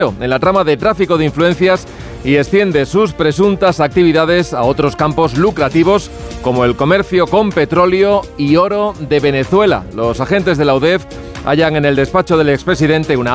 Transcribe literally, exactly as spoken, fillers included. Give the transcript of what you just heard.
en la trama de tráfico de influencias y extiende sus presuntas actividades a otros campos lucrativos como el comercio con petróleo y oro de Venezuela. Los agentes de la U D E F hallan en el despacho del expresidente una